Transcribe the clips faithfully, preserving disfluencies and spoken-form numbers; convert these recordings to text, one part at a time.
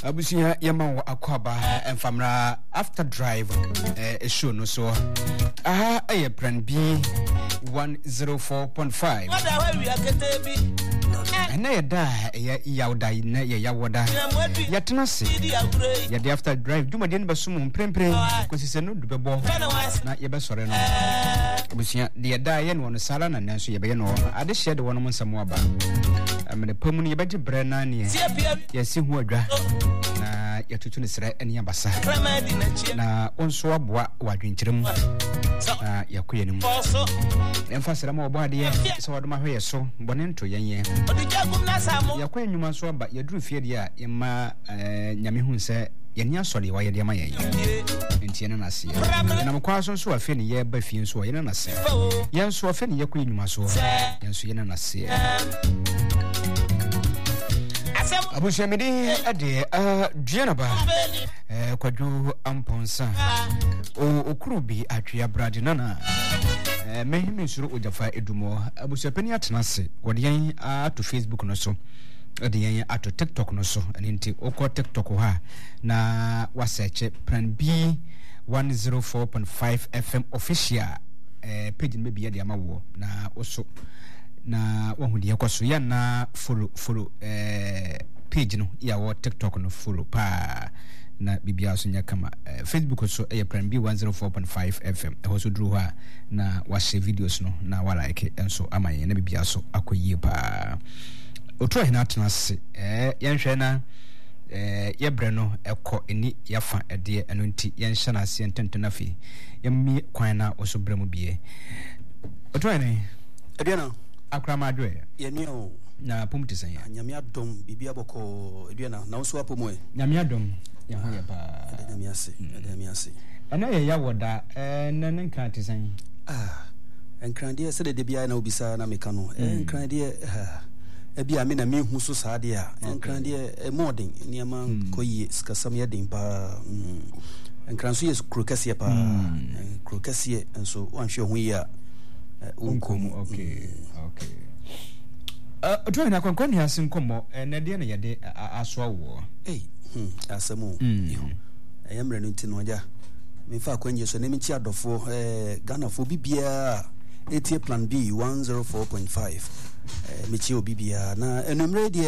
Abusia Yama Akwaba and Famra after drive a show no so. Aha, a plan B one oh four point five. And I die a yauda in a yawada. Yatanasi, Yadi after drive, do my din basum, prempre, because it's a no dubbo, not Yabasoreno. Abusia, the Diane one Salan and Nancy Yabano. I just shared one month some more about. I'm in a permanent better Brennan. Yes, who are na yatutu sere eni abasa na onso aboa wadwenkyerem na yakoye nim emfa sere ma obo ade so wadoma hwe so bone nto yenye yakoye nyuma so aba yaduru fie de a yema nyame hu nse yeni asori wa yede ma yenye enti ene na se na mkwa so so afie ne ye ba fie nso yene na se yen so afie ne yakoye nyuma so yen so yene na se Abusia midi ade ah Dianaba eh kwadu amponsa o okurubi atwea brade nana eh mehime suru ojafa edumo abusia pani atenase wode yan ato Facebook no so wode yan ato TikTok no so aninti okọ TikTok ha na waseche plan B one oh four point five F M official eh page me bia de amawo na oso na wahudi yakoso ya na follow follow eh page no ya wo TikTok no follow pa na bibia so nya kama uh, Facebook so e plan B one oh four point five F M e ho so dru ha na wa share videos no na wa like enso amaye na bibia so akoyie pa oto hina atenase eh yenhwe na eh yebre no ekọ eni yafa ede eno nti yenhye na ase ententena fi yemmi kwan na oso bremu bie oto ene ede na akrama adwe yeni o na pomti san ya nyame adom bibia boko ede na na so apomo nyame adom ya ho ya pa nyame ase nyame ase ana ye ya woda eh na nka tisan ah enkrande se de bia na obisa na meka no enkrande ebia me na me hu so saade a enkrande e modern niama koyi skasam ye den pa enkranso ye krokase pa krokase enso wanhwe ho ya unkom okay okay uh do na kwankwan ni asin komo na de na yede aso wo eh hmm asemo yo ayamre no ntino ja me fa kwanje so na me chi adofo eh Ghana fo bibia etie plan B one oh four point five eh me chi obibia na enumre de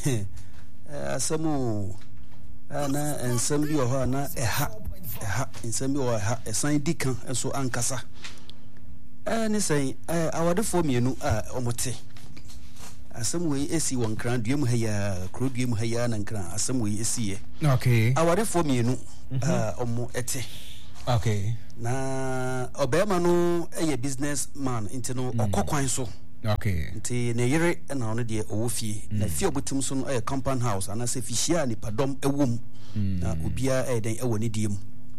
asemo ana ensem bi ho na eha eha ensem bi ho eha esan dikan enso ankasa eh ne sei eh awade fo mienu a omote asem we esi won kran duem ha ya kro duem ha ya na kran asem we esi ye okay awade fo mienu ah omo ete okay na obema no eye business man intino okokwan so okay nti ne yere na ono de owo fie na fie obutum so no eye compound house ana se fihia ni padom ewom na obia e den ewo ne diem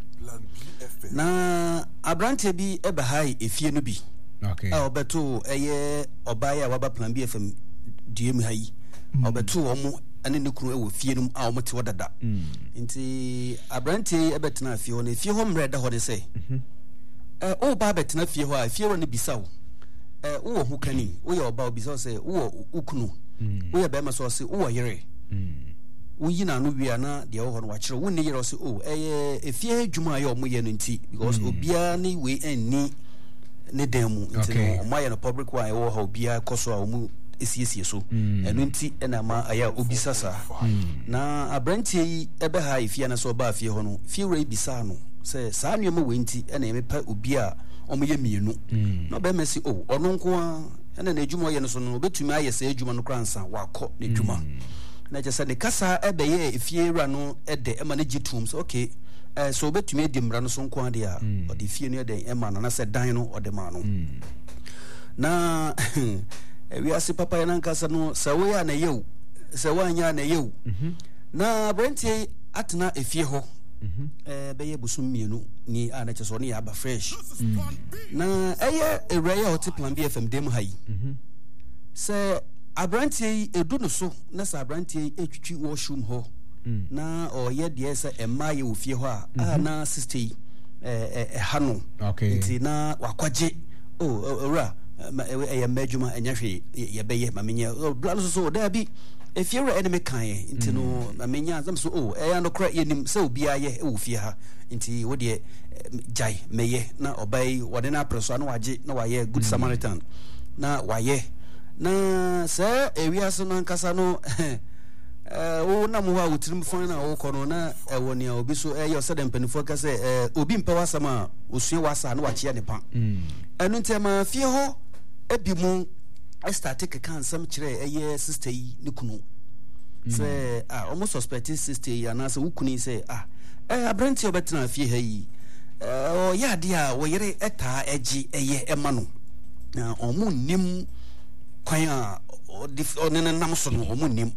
na abrante bi ebe hai efie no bi okay a obeto eye obaya waba plan B F M diem hai obeto omo ane ne kunu ewo fie no a omo te wodada nti abrante ebetena fie ho na fie ho mreda ho de se eh o ba betena fie ho a fie ro ne bisawo eh wo hu kani wo ye oba obisawo se wo ukunu wo ye be ma so se wo yere wo yina no wi ana de wo ho no wa kire wo ne yere se o eh efie adwuma ye omo ye no nti because obia ne we enni ne demu nti no omo ye no public wa wo ha obia koso a omo esiesie so eno nti ena ma aya obisasa na abrantie yi ebe ha ifia na so ba afie ho no fie wura ibisa no se saa nneema we nti ena emepa obi a omo ye mienu na be mesi o ono nko a ena na adwuma ye no so no betumi aye se adwuma no kransa wakọ na adwuma na je se ne kasa ebe ye ifie wura no ede ema na gitum so okay eh so betumi edimra no so nko ade a ode fie no ede ema na na se dan no ode ma no na we asi papa yana nkasa no sawe ya na yew sawe anya na yew na brentie atena efie ho eh beye busum mienu ni ana cheso ni aba fresh na eye ewraya hot plan B F M dem hayi se abrantie edu no so na sa abrantie etwitwi washroom ho na oye de se emaye wo fie ho a na sixty eh eh hano nti na wakwaje oh ora e ya medjuma enya hwe ye beye mamenye bla so so da bi if you're enemy kind into no I mean yeah so oh I no cry yenim so bia ye e wo fie ha nti wo de jai meye na obey wodena preso na waje na waye good Samaritan na waye na se ewiaso no nkasa no eh wo na mo ha wotirim fon na wo kono na e woni a obi so e yo se dem panifo ka se eh obi mpa wasama osue wasa na wache ne pa enu ntema fie ho ebi mu I started to can some chere eye sister yi ne kunu say ah almost suspected sister yi and as ukuni say ah eh abranti obetena fie ha yi eh o ya dia wo yere eta agi eye ema no na omu nim kwan a onene nam so no omu nim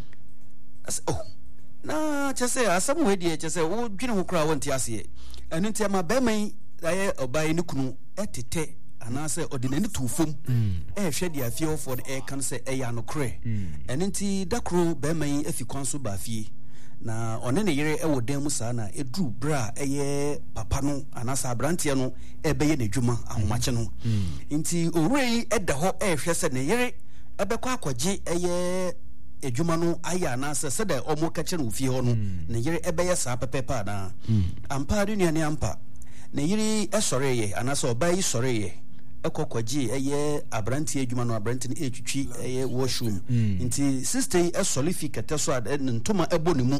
oh na chese asam we die chese wo dwine ho kra wonti ase enu ntiama be man aye obai ne kunu etete anase ordinary to fom eh hwe dia fie for the air can say eh ya no kre enenti dakro be man afi kwanso ba fie na one ne yere e wodan mu sa na edru bra eye papa no anase abrantie no e be ye n'adwuma ahomache no enti owrei eda ho eh hwe se ne yere e be kwa akwaje eye adwuma no aya anase se da omo ka kire ofie ho no ne yere e be ye sa pepepa na ampa de nuane ampa ne yere e soreye anase obai soreye ekokwaji eye abranti adwuma no abranti ne etwitwi eye washroom nti sister e solificate so ad ntoma ebo ne mu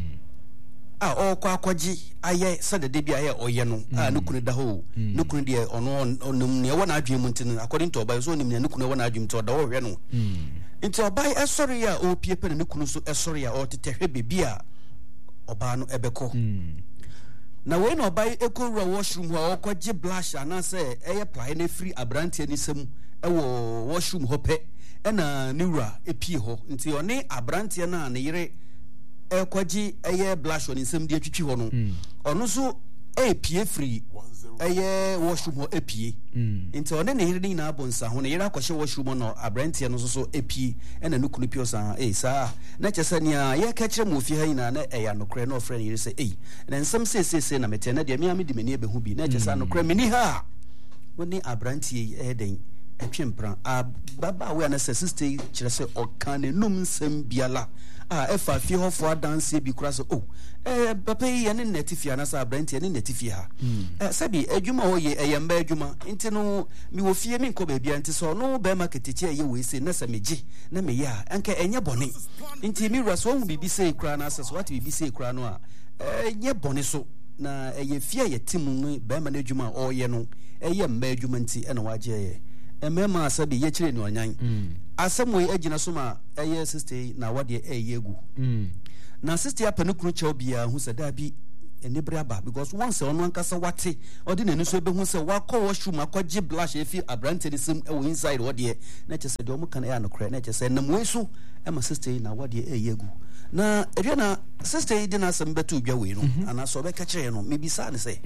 a okwa akwaji aye sadede bia ye oye no a nukunu da ho nukunu de ono onum ne wona adwem mu ntin according to obai so onim ne nukunu wona adwem to da wo hwe no nti obai e sori ya opie pe ne nukunu so e sori ya otetehwe bebia oba no ebeko na we no buy ekowura washroom ho okwaje blush anase eye play na free abrantie ni sem e wo washroom ho pe e na niwura epie ho nti one abrantie na ne yire ekwaje eye blush oni sem de atwitwi ho no ono so e pie free eye washroom ho epie nti one ne yire ni na abonsa ho ne yire akwahye washroom no abrantie no so so epie e na nukunu pio sa e sa na chese nia ye ka kire mo fi ha ina na e ya no kre no friend yire say e na nsem sesese na mete na de me amedi meni ebehu bi na chese no kre meni ha woni abrantie e den etwempran ababa we na sister kire say okan ne num nsem biala ah efa fi ho fo dance bi kura so oh eh papa yi ne netifia na sa abrantie ne netifia eh sabi adwuma ho ye eyamba adwuma nti no mi wo fie mi nko ba bia nti so no be market chi eye we se na sa meji na me ya enka enye bone nti mi raso hu bibi se kura na sa so what bibi se kura no a enye bone so na eye fie ye timu be ma na adwuma o ye no eye mba adwuma nti e na waje ye emema asabi ye kire ni onyan asamwe agina so ma eye sister na wade eye egu na sister apanukuru che obia hu se da bi enibre aba because once ono ankasa wate odi na nuso be hu se wakọ washroom akọje blush efi abrante ni sim e wo inside wode na che se de omo kan e anokre na che se nam wesu e ma sister na wade eye egu na eria na sister di na asem betu dwa we no ana so be ka kire no me bisa ne se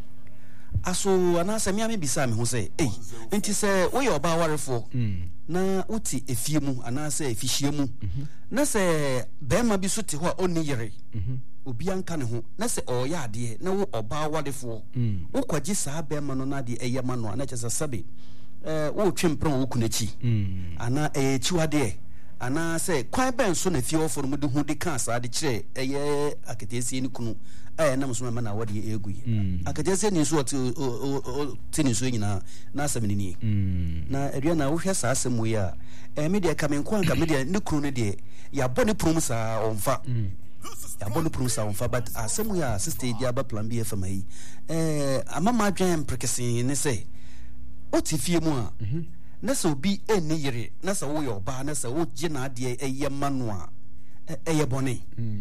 aso anase me ame bisa me ho se eh enti se wo ye oba warefo na uti efie mu anase efihie mu na se bema bi so te ho oni yere obi anka ne ho na se o ya ade na wo oba warefo wo kwaji saa bema no na de eye ma no na chese sabe eh wo twempran wo kunachi ana eh chiwade ana se kwan ben so na fie ofo no mu de hu de kan saa de kire eye aketesi ni kunu eh na muso na wade egu yi aketesi ni so tini so nyina na asem ni na edua na wo hwe saa asem wo ya eh me de ka me nko anka me de ne kunu ne de ya bɔ ne prom saa onfa ya bɔ ne prom saa onfa but asem ya sister dia ba plan B F M yi eh amama adwan prekese ne se o ti fie mu a na so obi eni yire na so wo yo ba na so wo gi na ade eye manu a eye bone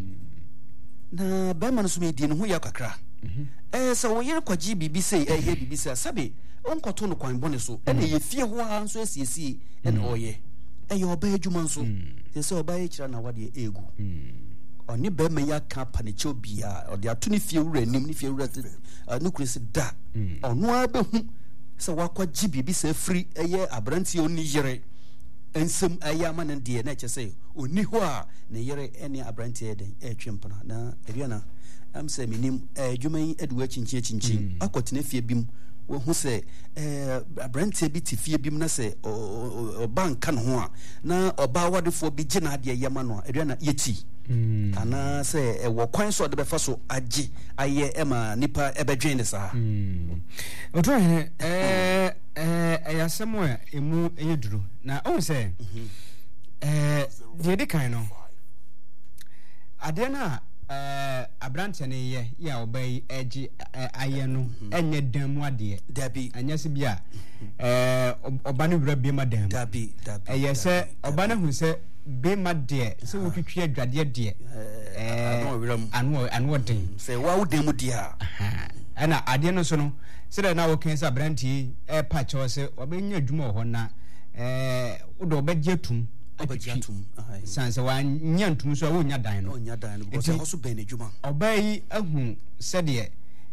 na ba man so me di ne ho ya kakra eh so wo yire kwaji bibi sei eye bibi sei sabe onkoto no kwan bone so e na ye fie ho ha so asiesie e na oye eye oba adwuma so ye so oba ye kira na wade egu oni ba me ya ka paniche obia ode ato ne fie wura nim ne fie wura no kurisi da ono abehu se wakwa jibi bi se free eye abranti oni yire ensem ayama na de na kyese oni ho a ne yere ene abrante eden e twempna na aduana am se minim adwuma yi aduwa chinchin chinchin akotena fie bim wo hu se eh abrante bi ti fie bim na se banka no ho a na oba wadefo bi gina de yama no aduana yeti Mm. ana se e wo kwan so de be fa so age aye e ma nipa e be dwen de sa mm oto eh eh eh ya semo ya emu eyeduru na o se eh de de kan no ade na eh abrante ne ye ya obai age aye no enye damu ade dabi anya se bia eh oba ne wura bi ma damu dabi dabi eh se oba na hu se be ma de se wo twitwi adwade de eh anu anu den se wa wo dem dia ana ade no so no se da na wo ken sa branti e pa cho se obenya adwuma ho na eh wo do obegye tum obegye tum sanse wa nya ntum so wo nya dan no nya dan no because ho so ben adwuma obai ahu se de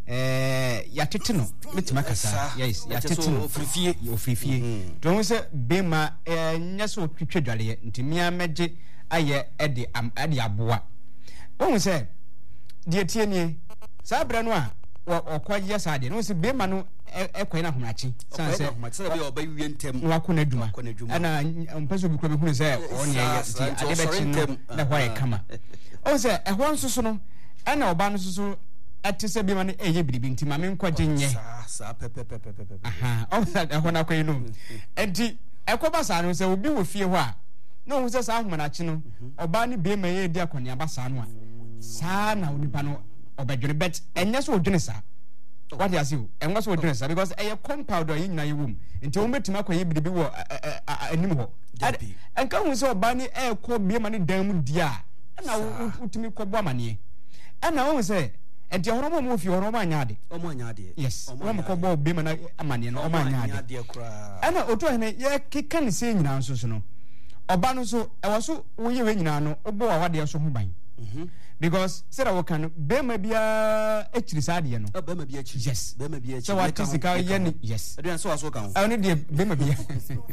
eh ya tete no metima kasa yes ya tete no ofrifie ofrifie don se be ma eh nya so twitwe dwale ntimia megye aye ede am ade aboa won se de tie nie sa bra no a okwaje sa de no se be ma no ekwan na homachi san se se be oba wie ntem no akona dwuma ana mpaso bi kwa be hunu se on ye ade be chin na hwa e kama o se ehwo nsoso no ana oba no soso ate se bi ma ne eye biribi ntima me nkwaje nye sa sa pepe pepe pepe aha o se ehwo na kwai no enti ekoba sa no se obi wo fie ho a no hu se sa homachi no oba ne be ma ye di akonia ba sa no a sa na onipa no obedwene bet enya so odwene sa what you see enwa so odwene sa because eye compound o yin na yewum nti wo metima akoye biribi wo anim ho enka hu se oba ne e ko be ma ne dan mu dia na utimi kɔbɔ amane ɛna wo se enti horomo mo fi horomo anyade omo anyade yes wo mo kɔbɔ be ma na amane no omo anyade ɛna oto hene ye keka ne se nyina nso so no oba no so ɛwɔ so wo ye we nyina no obo wa wade so ho ban mhm because say that we can be ma bia echiri sa de no be ma bia echiri yes be ma bia echiri so what is the ye ni yes aduan so aso kan ɛne de be ma bia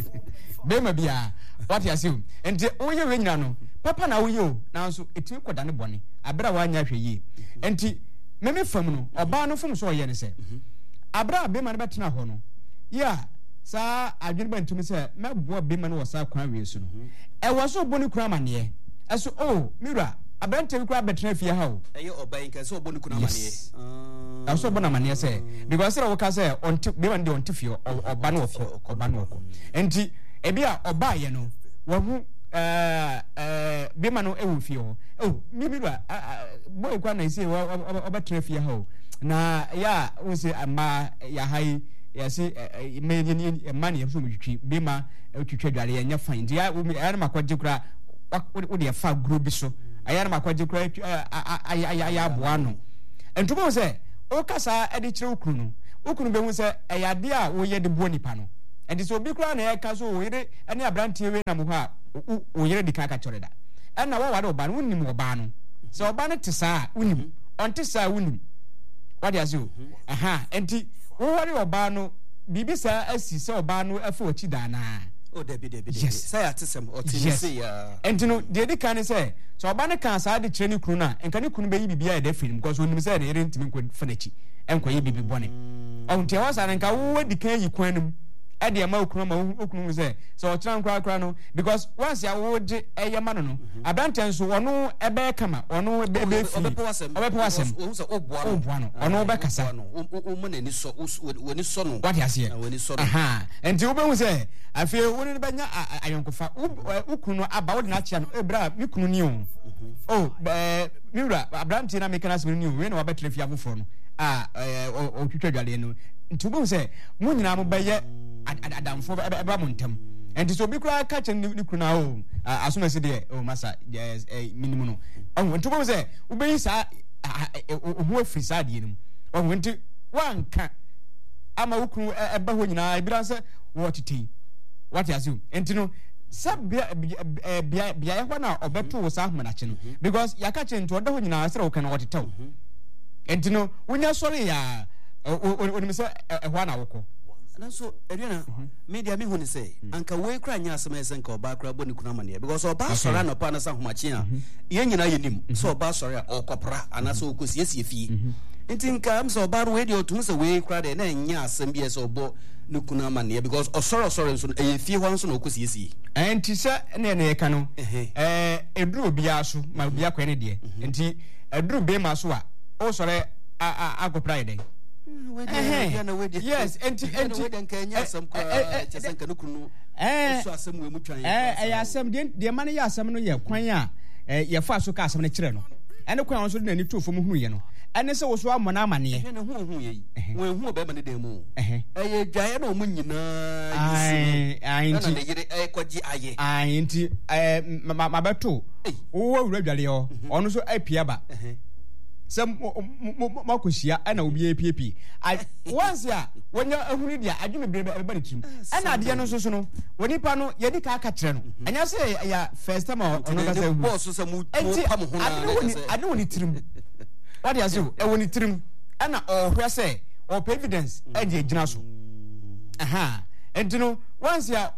be ma bia what you assume enti wo ye we nyina no papa na wo ye o na so etimi koda ne bone abra wa anya hwe yi enti meme fam no oba no fam so ye ne se abra be ma ne betena ho no ya sa adwene ba ntumi se meboa be ma no wasa kwan we su no e wo so boni kura mane eso oh mira abante kura betena fie ha o eye oba yin ka so boni kura mane ah so bona mane se because say wo ka say onti be ma de onti fie oba no ofo oba no okọ enti e bia oba ye no wo hu eh eh be ma no e wo fie ho oh mi bi ba boy kwa na isi oba betena fie ha o na ya wo se ama ya hai ya se me ni mani ya so mutwi be ma twitwa dware ya nya fine dia ya na makwaje kura wo de fa group bi so aya na makwaje kura aya ya aboa no entubo se o kasa e de kire okunu no okunu be hu se eyade a wo ye de bo nipa no enti so obi kura na e ka so wo yire ene abrantie we na mo ha wo yire di kaka chore da ena wo wade oba no unim oba no se oba no te saa unim onte saa unim wade aso aha enti wo wade oba no bibi saa asi se oba no afa ochi da na o debi debi debi say atesem o tin say ya enti no de de kan say so oba ne kan saa de kire ni kunu na enka ni kunu be yi bibia e da film because onim say na yere ntimi nko fanachi enko yi bibi bone o ntia wasa na nka wo di kan yi kwanum e de ma okunu ma okunu say so o tran kwa kwa no because once ya wo de eye ma no no abanten so wono e be kama wono be be fi obepo wasem obepo wasem o so oboa no oboa no ono be kasa o mo na ni so woni so no what you see woni so no aha enti wo be hu say afi woni be nya ayonkofa ukunu aba wo de na chia no ebra mi kunu ni o oh eh miura abranti na mekana simi ni o we na wa betre fi afoforo no ah o twitwa dwale no enti wo be hu say mo nyina mo be ye adamfo eba mo ntam enti so bi kura ka chen ni kuna o asoma se de o masa minimum no o enti bo se wo be yi sa o ho afri sa de nim o enti wanka ama wukunu eba ho nyina ibira se wo titi what you do enti no sab bia bia bia ho na obeto wo sa ahmana che no because yaka chen to oda ho nyina se wo kana wo titaw enti no wonya sori ya oni me se e ho na woko And so Adriana media me who say anka we kra nya asem ese nka oba kra boni kuna mane because oba sori na pa na sa homachi a ye nyina yenim so oba sori a okopra ana so okosi esi efie nti nka am so oba no we de otum se we kra de na nya asem bi ese obo ne kuna mane because osoro osoro nso e fie ho nso na okosi esi enti se na na ye ka no eh eduru bia so ma bia kwa ne de nti eduru be ma so a o sori akopra ide yes enti enti we den kan nya asem kwa chese nka nukunu eh so asem we mu twan eh ya asem de de man ya asem no ye kwan a ye fa so ka asem no kire no ene kwan so de nani tofo mu hunu ye no ene se wo so amona amane ye ne hu hu ye we hu be ma ne dem mu eh ye dwaye na mu nyina yisi ai na na yire eh kwaji aye ai enti eh ma beto wo wura dwale yo ono so apia ba some makosia ana obi epiepie once ya wonya ahuri dia adweme brebe everybody trim ana ade no so so no wonipa no yedi ka aka kire no anya se ya first time ono ka say boss so mu pam ho na ade woni trim what you say e woni trim ana ohwe say o evidence e je gina so aha entino once ya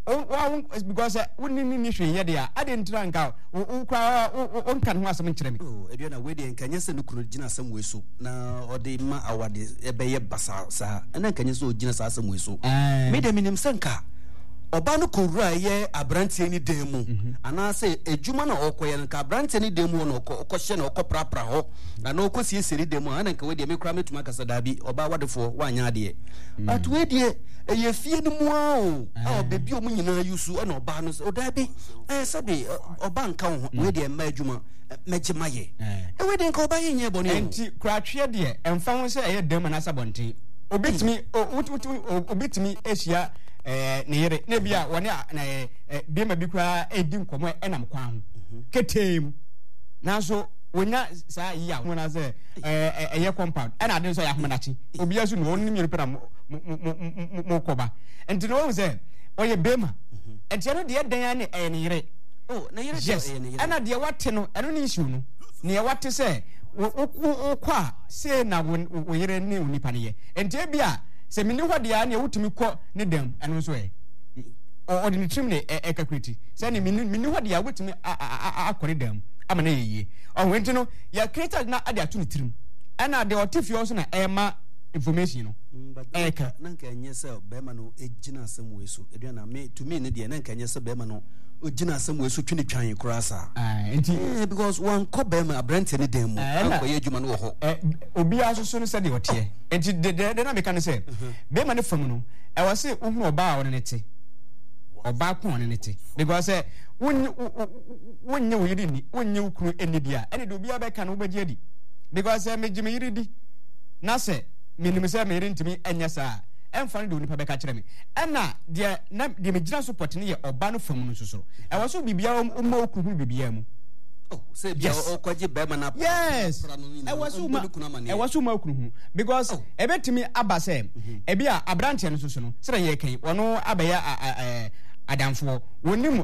o because woni ni ni hwe ye dia ade ntira nka o kwa o nka ho asem nkire me oh e na we de nka nyese no kunu gina asem we so na ode ma awade e be ye basa sa na nka nyese o gina sa asem we so me de minim sanka oba no kowura ye abrantie ni dem mu ana se ejuma na okoye nka abrantie ni dem mu no okɔhye na okɔprapra ho na na okosi eseri dem mu ana nka we de me kura metuma kasa dabi oba wadefo wanya ade but we de eye fie no mu o a bebi o mu nyina yusu na oba no o dabi eh sabe oba nka ho we de ma ejuma megemaye e we de nka oba ye nye boni enti kuratwe de emfa ho se eye dem na sabonte obetimi obetimi esia eh ne yere ne bia woni na eh bi ma bi kwa edi nkomo enam kwan ho ketem nanso wonya sa yi a wona se eh eye compound ana ade so ya homa nachi obi asu no woni mi repera mo koba enti no wo se oye bema enti no de dan ne eh ne yere oh na yere de ne yere ana de wate no eno ne issue no ne wate se wo kwa se na wo yere ne onipa ne ye enti bia se mini hɔ de a ne wutumi kɔ ne dam ɛno so ɛ o de ne trim ne ɛkakriti se ne mini mini hɔ de a wutumi akɔ ne dam ama na yeye o wenti no ya creator na ade ato ne trim ɛna de otifi also na ɛma information no ɛka na nka enye se be ma no ejina asem we so edua na me to me ne de na nka enye se be ma no ojina asem we so twini twan kura sa ah enti because one ko be ma abrante ne dem mu akɔ ye adwuma no wo ho eh obi asoso no se de wote enti de de na me kan se be ma ne fam no e wo se ohun oba a won ne te oba ko on ne te because eh wonye wonye wo yiri ni wonye ukuru eni dia ene de obi abeka no obaji adi because eh meji me yiri di na se minim se me yiri ntimi enya sa emfa no de onipa beka kire me ena de na de megina support ne ye oba no fam no susuro e wo so bibia o ma okuru bibia mu oh say bia o kwaje be ma na yes e wo so ma e wo so ma okuru because e betimi aba se e bia abrante no susuro sere ye kan wono abaya adamfo wonimu